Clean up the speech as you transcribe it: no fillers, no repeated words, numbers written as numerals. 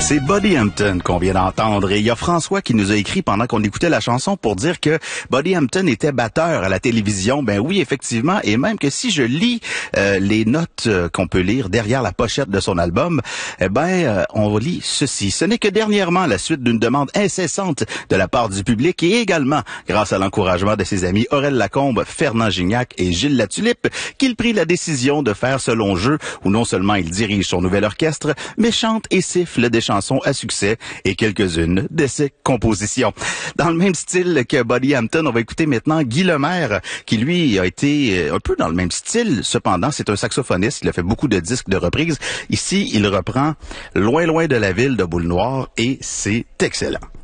C'est Buddy Hampton qu'on vient d'entendre et il y a François qui nous a écrit pendant qu'on écoutait la chanson pour dire que Buddy Hampton était batteur à la télévision. Ben oui, effectivement, et même que si je lis les notes qu'on peut lire derrière la pochette de son album, on lit ceci. Ce n'est que dernièrement la suite d'une demande incessante de la part du public et également grâce à l'encouragement de ses amis Aurel Lacombe, Fernand Gignac et Gilles Latulippe qu'il prit la décision de faire ce long jeu où non seulement il dirige son nouvel orchestre, mais chante et siffle des chansons à succès et quelques-unes de ses compositions. Dans le même style que Buddy Hampton, on va écouter maintenant Guy Lemaire, qui lui a été un peu dans le même style. Cependant, c'est un saxophoniste. Il a fait beaucoup de disques de reprises. Ici, il reprend Loin, loin de la ville de Boule Noire et c'est excellent.